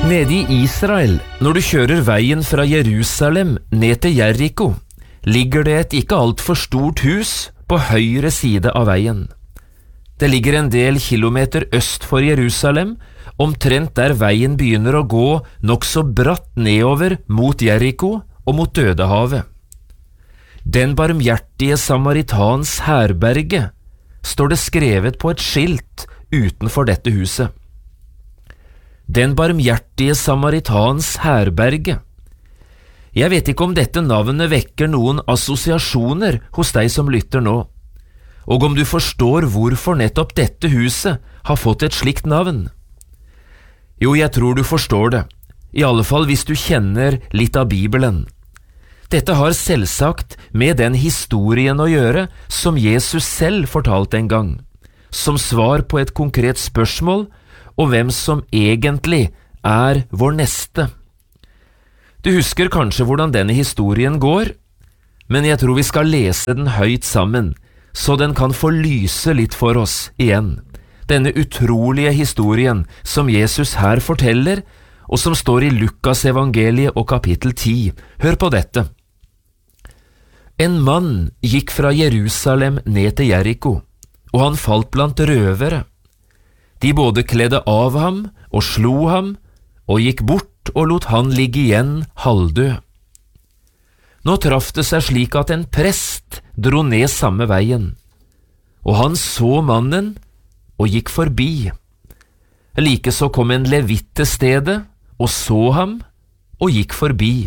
Nede i Israel, når du kjører veien fra Jerusalem ned til Jericho, ligger det et ikke alt for stort hus på høyre side av veien. Det ligger en del kilometer øst for Jerusalem, omtrent der veien begynner å gå nok så bratt nedover mot Jericho og mot Dødehavet. Den barmhjertige Samaritans herberge, står det skrevet på et skilt utenfor dette huset. Den barmhjertige Samaritans herberge. Jeg vet ikke om dette navnet vekker noen assosiasjoner hos deg som lytter nå, og om du forstår hvorfor nettopp dette huset har fått et slikt navn. Jo, jeg tror du forstår det, i alle fall hvis du kjenner litt av Bibelen. Dette har selvsagt med den historien å gjøre som Jesus selv fortalte en gang, som svar på et konkret spørsmål om hvem som egentlig er vår neste. Du husker kanskje hvordan denne historien går, men jeg tror vi skal lese den høyt sammen, så den kan få lyse litt for oss igjen. Denne utrolige historien som Jesus her forteller, og som står i Lukas evangeliet og kapittel 10. Hør på dette. En mann gikk fra Jerusalem ned til Jericho, og han falt blant røvere. De både kledde av ham og slo ham, og gikk bort og lot han ligge igjen halvdød. Nå traff det seg slik at en prest dro ned samme veien, og han så mannen og gikk forbi. Likeså kom en levitt til stedet og så ham og gikk forbi.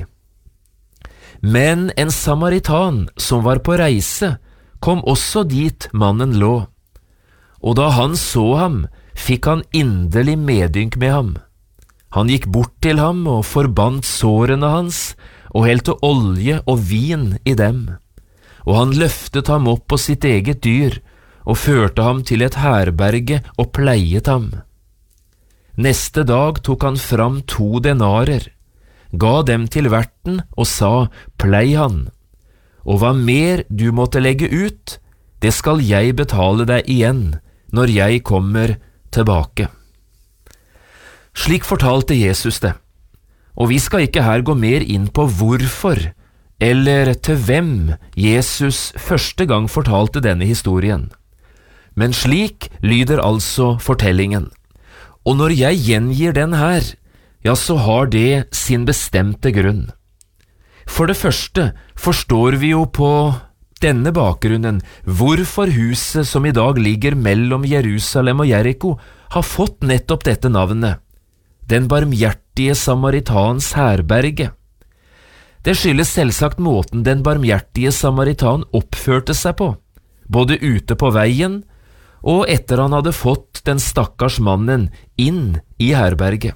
Men en samaritan som var på reise kom også dit mannen lå, og da han så ham, fikk han inderlig medynk med ham. Han gikk bort til ham og forbandt sårene hans, og helte olje og vin i dem. Og han løftet ham opp på sitt eget dyr, og førte ham til et herberge og pleiet ham. Neste dag tok han fram 2 denarer, ga dem til verten og sa, plei han. Og hva mer du måtte legge ut, det skal jeg betale deg igjen, når jeg kommer tilbake. Slik fortalte Jesus det. Og vi skal ikke her gå mer inn på hvorfor, eller til hvem Jesus første gang fortalte denne historien. Men slik lyder altså fortellingen. Og når jeg gjengir den her, ja, så har det sin bestemte grunn. For det første forstår vi jo på denne bakgrunnen hvorfor huset som i dag ligger mellom Jerusalem og Jericho har fått nettopp dette navnet. Den barmhjertige Samaritans herberge. Det skyldes selvsagt måten den barmhjertige Samaritan oppførte seg på, både ute på veien og etter han hadde fått den stakkars mannen inn i herberget.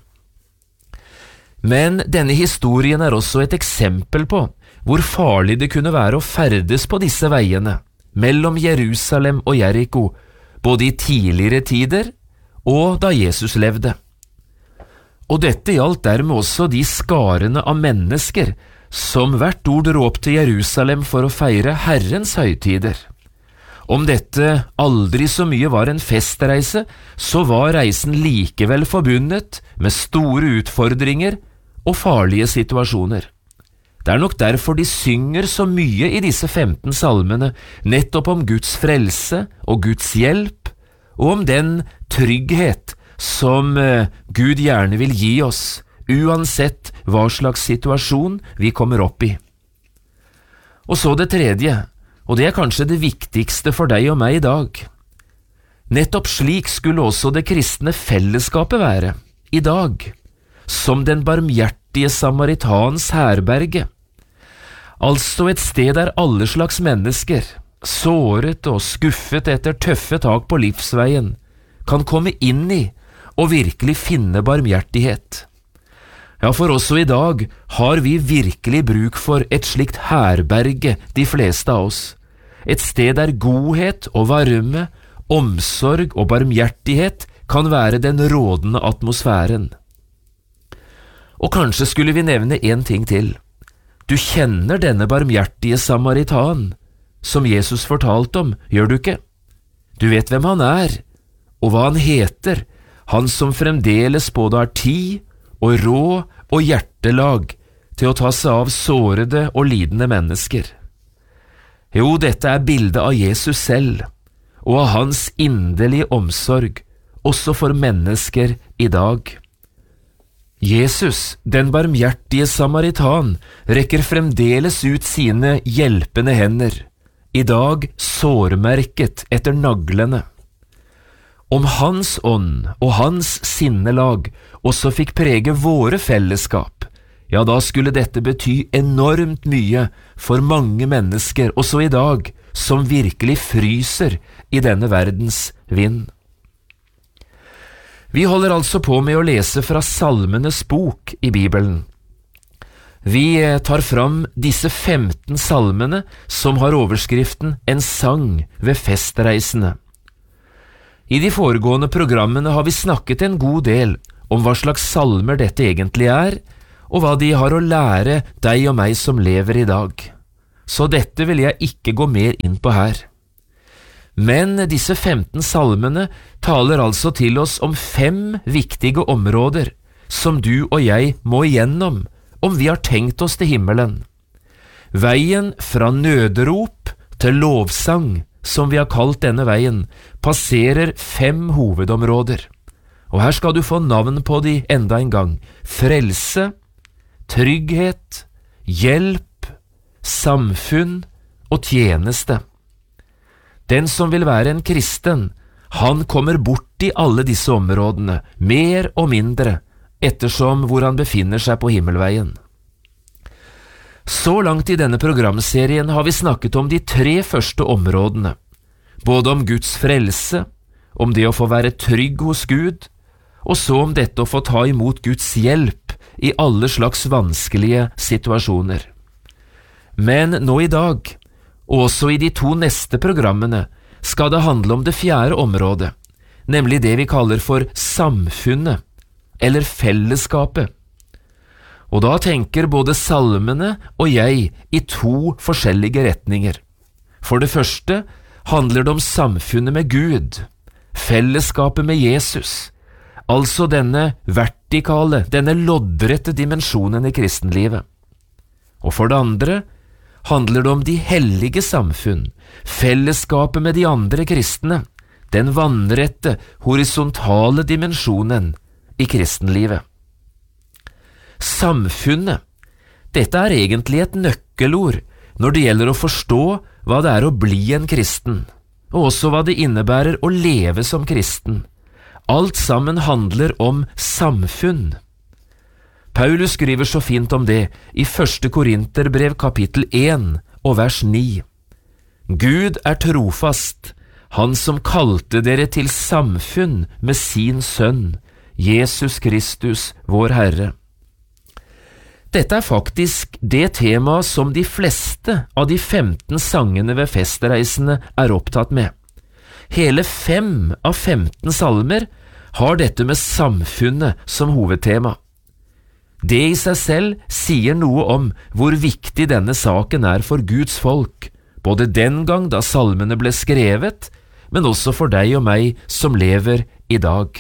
Men denne historien er også et eksempel på hvor farlig det kunne være å ferdes på disse veiene, mellom Jerusalem og Jericho, både i tidligere tider og da Jesus levde. Og dette gjaldt dermed også de skarene av mennesker som hvert ord dro opp til Jerusalem for å feire Herrens høytider. Om dette aldri så mye var en festreise, så var reisen likevel forbundet med store utfordringer og farlige situasjoner. Det er nok derfor de synger så mye i disse 15 salmene, nettopp om Guds frelse og Guds hjelp, og om den trygghet som Gud gjerne vil gi oss, uansett hva slags situasjon vi kommer opp i. Og så det tredje, og det er kanskje det viktigste for deg og meg i dag. Nettopp slik skulle også det kristne fellesskapet være, i dag, som den barmhjertige Samaritans herberge. Altså et sted der alle slags mennesker, såret og skuffet etter tøffe tak på livsveien, kan komme inn i og virkelig finne barmhjertighet. Ja, for også i dag har vi virkelig bruk for et slikt herberge, de fleste av oss. Et sted der godhet og varme, omsorg og barmhjertighet kan være den rådende atmosfæren. Og kanskje skulle vi nevne en ting til. Du kjenner denne barmhjertige Samaritan, som Jesus fortalte om, gjør du ikke? Du vet hvem han er, og hva han heter, han som fremdeles både har tid og råd og hjertelag til å ta seg av sårede og lidende mennesker. Jo, dette bildet av Jesus selv, og av hans inderlige omsorg, også for mennesker i dag. Jesus, den barmhjertige samaritan, rekker fremdeles ut sine hjelpende hender, i dag sårmerket etter naglene. Om hans ånd og hans sinnelag også fikk prege våre fellesskap, ja, da skulle dette bety enormt mye for mange mennesker, også i dag, som virkelig fryser i denne verdens vind. Vi holder altså på med å lese fra Salmenes bok i Bibelen. Vi tar fram disse 15 salmene som har overskriften «En sang ved festreisende». I de foregående programmene har vi snakket en god del om hva slags salmer dette egentlig og hva de har å lære deg og meg som lever i dag. Så dette vil jeg ikke gå mer inn på her. Men disse 15 salmene taler altså til oss om 5 viktige områder som du og jeg må igjennom om vi har tenkt oss til himmelen. Veien fra nødrop til lovsang, som vi har kalt denne veien, passerer 5 hovedområder. Og her skal du få navn på de enda en gang: frelse, trygghet, hjelp, samfunn og tjeneste. Den som vil være en kristen, han kommer bort i alle disse områdene, mer og mindre, ettersom hvor han befinner seg på himmelveien. Så langt i denne programserien har vi snakket om de 3 første områdene, både om Guds frelse, om det å få være trygg hos Gud, og så om dette å få ta imot Guds hjelp i alle slags vanskelige situasjoner. Men nå i dag, og også i de 2 neste programmene, skal det handle om det 4. området, nemlig det vi kaller for samfunnet, eller fellesskapet. Og da tenker både salmene og jeg i 2 forskjellige retninger. For det første handler det om samfunnet med Gud, fellesskapet med Jesus, altså denne vertikale, denne loddrette dimensjonen i kristenlivet. Og for det andre handler det om de hellige samfunn, fellesskapet med de andre kristne, den vannrette, horisontale dimensjonen i kristenlivet. Samfunnet, dette egentlig et nøkkelord når det gjelder å forstå hva det å bli en kristen, og også hva det innebærer å leve som kristen. Alt sammen handler om samfunn. Paulus skriver så fint om det i 1. Korinterbrev kapittel 1 og vers 9. Gud trofast, han som kalte dere til samfunn med sin sønn, Jesus Kristus, vår Herre. Dette faktisk det temaet som de fleste av de 15 sangene ved festreisene opptatt med. Hele 5 av 15 salmer har dette med samfunnet som hovedtema. Det i seg selv sier noe om hvor viktig denne saken for Guds folk, både den gang da salmene ble skrevet, men også for deg og meg som lever i dag.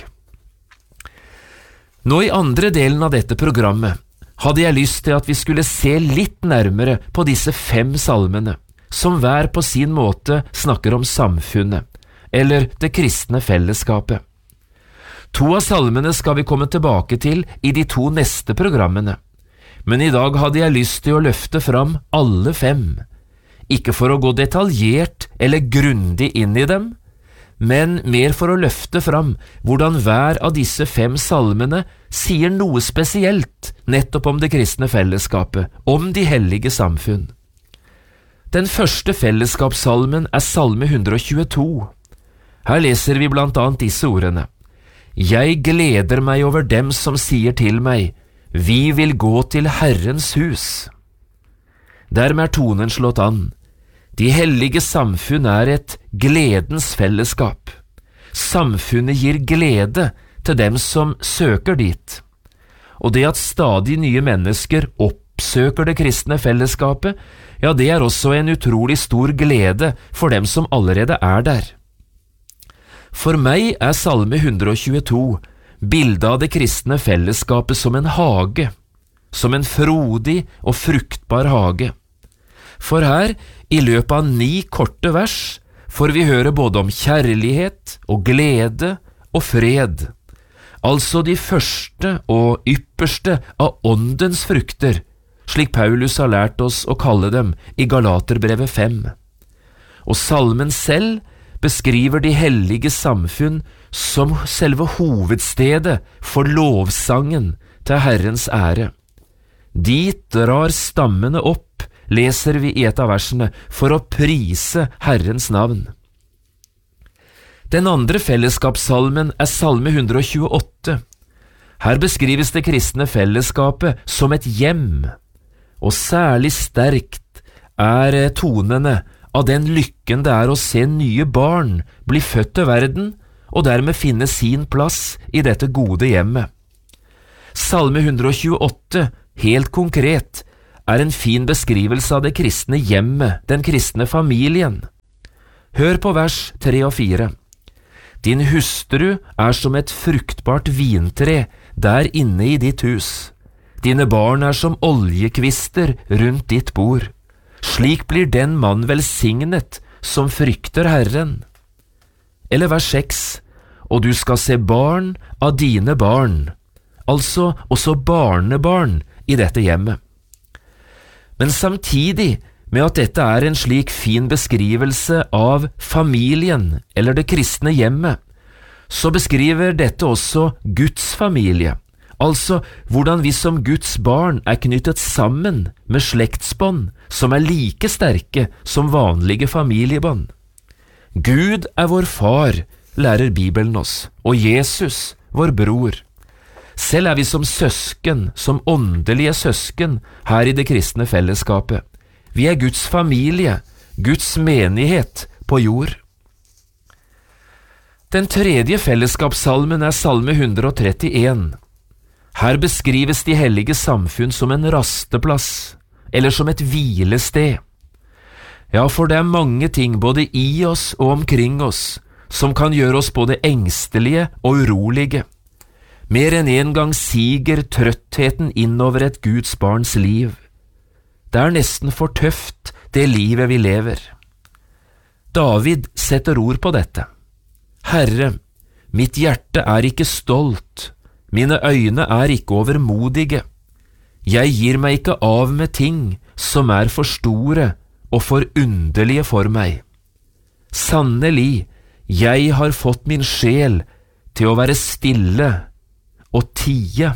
Nå i andre delen av dette programmet hadde jeg lyst til at vi skulle se litt nærmere på disse 5 salmene, som hver på sin måte snakker om samfunnet, eller det kristne fellesskapet. 2 av salmene skal vi komme tilbake til i de 2 neste programmene, men i dag hadde jeg lyst til å løfte fram alle 5, ikke for å gå detaljert eller grundig inn i dem, men mer for å løfte fram hvordan hver av disse 5 salmene sier noe spesielt nettopp om det kristne fellesskapet, om de hellige samfunn. Den første fellesskapssalmen salme 122. Her leser vi blant annet disse ordene: Jeg gleder meg over dem som sier til meg, vi vil gå til Herrens hus. Dermed tonen slått an. De hellige samfunn et gledens fellesskap. Samfunnet gir glede til dem som søker dit. Og det at stadig nye mennesker oppsøker det kristne fellesskapet, ja, det også en utrolig stor glede for dem som allerede der. For meg salme 122 bildet av det kristne fellesskapet som en hage, som en frodig og fruktbar hage. For her, i løpet av 9 korte vers, får vi høre både om kjærlighet og glede og fred, altså de første og ypperste av åndens frukter, slik Paulus har lært oss å kalle dem i Galaterbrevet 5. Og salmen selv beskriver de hellige samfunn som selve hovedstedet for lovsangen til Herrens ære. Dit drar stammene opp, leser vi i et av versene, for å prise Herrens navn. Den andre fellesskapssalmen er salme 128. Her beskrives det kristne fellesskapet som et hjem, og særlig sterkt er tonene av den lykken det er å se nye barn bli født til verden, og dermed finne sin plass i dette gode hjemmet. Salme 128, helt konkret, er en fin beskrivelse av det kristne hjemmet, den kristne familien. Hør på vers 3 og 4. Din hustru er som et fruktbart vintre der inne i ditt hus. Dine barn er som oljekvister rundt ditt bord. Slik blir den mann velsignet som frykter Herren. Eller vers 6. Og du skal se barn av dine barn, altså også barnebarn i dette hjemmet. Men samtidig med at dette er en slik fin beskrivelse av familien eller det kristne hjemmet, så beskriver dette også Guds familie, altså hvordan vi som Guds barn er knyttet sammen med slektsbånd som er like sterke som vanlige familiebånd. Gud er vår far, lærer Bibelen oss, og Jesus vår bror. Selv er vi som søsken, som åndelige søsken her i det kristne fellesskapet. Vi er Guds familie, Guds menighet på jord. Den tredje fellesskapssalmen er salme 131. Her beskrives de hellige samfunn som en rasteplass, eller som et hvilested. Ja, for det er mange ting både i oss og omkring oss som kan gjøre oss både engstelige og urolige. Mer enn en gang siger trøttheten innover et Guds barns liv. Det er nesten for tøft, det livet vi lever. David setter ord på dette. Herre, mitt hjerte er ikke stolt, mine øyne er ikke overmodige. Jeg gir meg ikke av med ting som er for store og for underlige for meg. Sannelig, jeg har fått min sjel til å være stille og tie.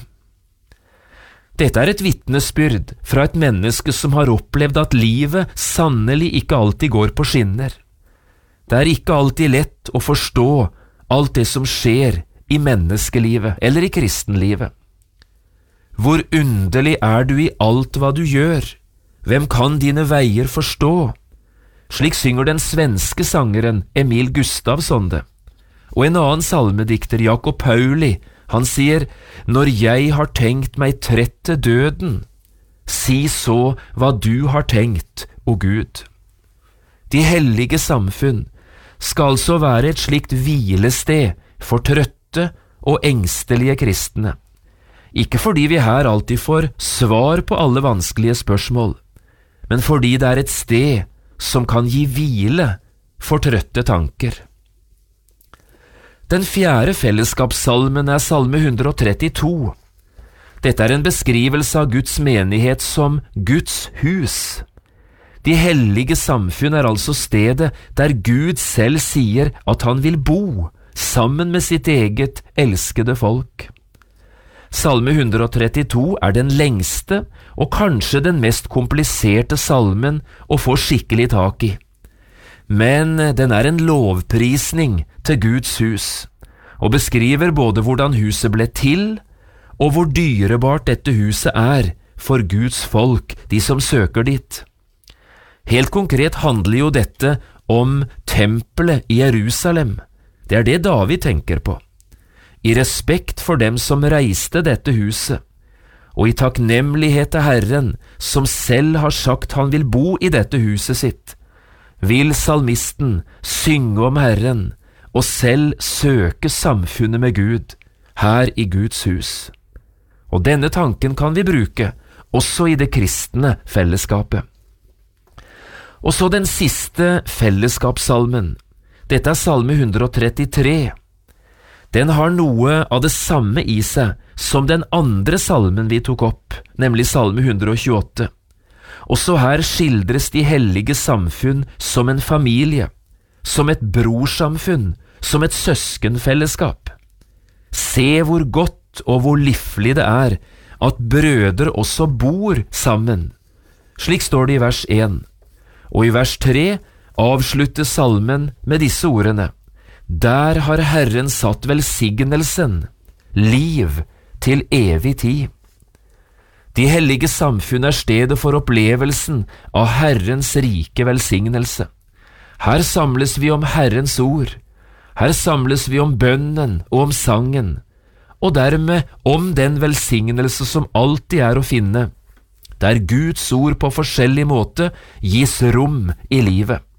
Dette er et vitnesbyrd fra et menneske som har opplevd at livet sannelig ikke alltid går på skinner. Det er ikke alltid lett å forstå alt det som skjer i menneskelivet eller i kristenlivet. Hvor underlig er du i alt hva du gjør? Hvem kan dine veier forstå? Slik synger den svenske sangeren Emil Gustavsson det. Og en annen salmedikter, Jakob Pauli, han sier, når jeg har tenkt meg trett til døden, si så hva du har tenkt, o Gud. De hellige samfunn skal altså være et slikt hvilested for trøtte og engstelige kristne. Ikke fordi vi her alltid får svar på alle vanskelige spørsmål, men fordi det er et sted som kan gi hvile for trøtte tanker. Den fjerde fellesskapssalmen er salme 132. Dette er en beskrivelse av Guds menighet som Guds hus. De hellige samfunn er altså stedet der Gud selv sier at han vil bo, sammen med sitt eget elskede folk. Salme 132 er den lengste og kanskje den mest kompliserte salmen å få skikkelig tak i. Men den er en lovprisning til Guds hus, og beskriver både hvordan huset ble til, og hvor dyrebart dette huset er for Guds folk, de som søker dit. Helt konkret handler jo dette om tempelet i Jerusalem. Det er det David tenker på. I respekt for dem som reiste dette huset, og i takknemlighet til Herren, som selv har sagt han vil bo i dette huset sitt, vil salmisten synge om Herren og selv søke samfunnet med Gud, her i Guds hus. Og denne tanken kan vi bruke også i det kristne fellesskapet. Og så den siste fellesskapssalmen. Dette er salme 133. Den har noe av det samme i seg som den andre salmen vi tok opp, nemlig salme 128. Også her skildres de hellige samfunn som en familie, som et brorsamfunn, som et søskenfellesskap. Se hvor godt og hvor livlig det er at brødre også bor sammen. Slik står det i vers 1. Og i vers 3 avsluttes salmen med disse ordene: Der har Herren satt velsignelsen, liv til evig tid. De hellige samfunn er stedet for opplevelsen av Herrens rike velsignelse. Her samles vi om Herrens ord, her samles vi om bønnen og om sangen, og dermed om den velsignelse som alltid er å finne, der Guds ord på forskjellig måte gis rom i livet.